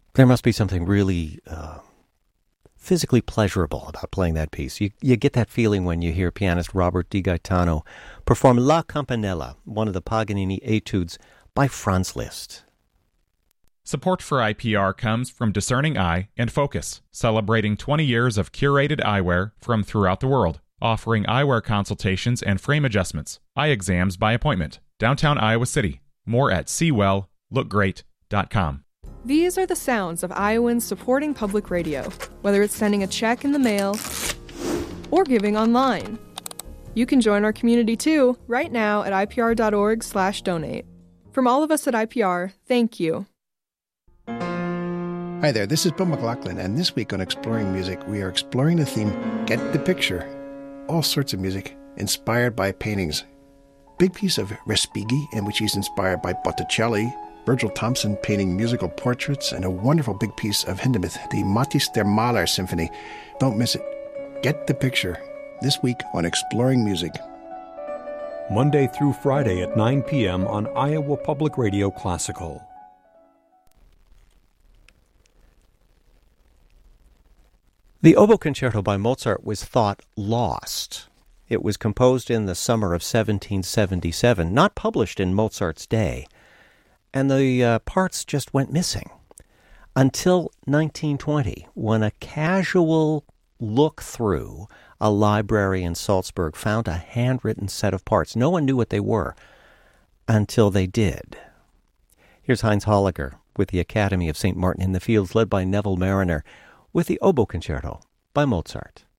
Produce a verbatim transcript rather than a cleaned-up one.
There must be something really uh, physically pleasurable about playing that piece. You, you get that feeling when you hear pianist Robert Di Gaetano perform La Campanella, one of the Paganini etudes by Franz Liszt. Support for I P R comes from Discerning Eye and Focus, celebrating twenty years of curated eyewear from throughout the world, offering eyewear consultations and frame adjustments, eye exams by appointment, downtown Iowa City. More at see well look great dot com. These are the sounds of Iowans supporting public radio, whether it's sending a check in the mail or giving online. You can join our community too, right now at I P R dot org slash donate. From all of us at I P R, thank you. Hi there, this is Bill McLaughlin, and this week on Exploring Music, we are exploring the theme, Get the Picture. All sorts of music, inspired by paintings. Big piece of Respighi, in which he's inspired by Botticelli, Virgil Thompson painting musical portraits, and a wonderful big piece of Hindemith, the Matthäus der Maler Symphony. Don't miss it. Get the Picture, this week on Exploring Music. Monday through Friday at nine p.m. on Iowa Public Radio Classical. The Oboe Concerto by Mozart was thought lost. It was composed in the summer of seventeen seventy-seven, not published in Mozart's day, and the uh, parts just went missing until nineteen twenty, when a casual look through a library in Salzburg found a handwritten set of parts. No one knew what they were until they did. Here's Heinz Holliger with the Academy of Saint Martin in the Fields, led by Neville Mariner, with the Oboe Concerto by Mozart.